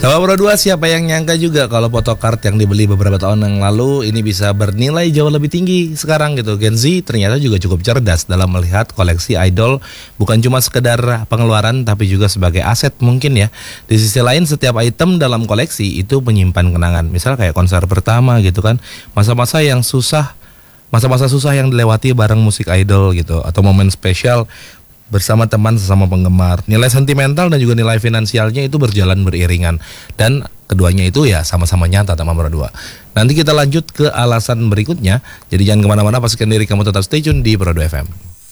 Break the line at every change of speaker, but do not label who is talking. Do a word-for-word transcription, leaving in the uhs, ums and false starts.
Sama Pro dua, siapa yang nyangka juga kalau photocard yang dibeli beberapa tahun yang lalu ini bisa bernilai jauh lebih tinggi sekarang gitu. Gen Z ternyata juga cukup cerdas dalam melihat koleksi idol bukan cuma sekedar pengeluaran tapi juga sebagai aset mungkin ya. Di sisi lain setiap item dalam koleksi itu menyimpan kenangan. Misal kayak konser pertama gitu kan, masa-masa yang susah, masa-masa susah yang dilewati bareng musik idol gitu, atau momen spesial bersama teman sesama penggemar. Nilai sentimental dan juga nilai finansialnya itu berjalan beriringan. Dan keduanya itu ya sama-sama nyata sama Pro dua. Nanti kita lanjut ke alasan berikutnya. Jadi jangan kemana-mana, pastikan diri kamu tetap stay tune di Pro dua F M.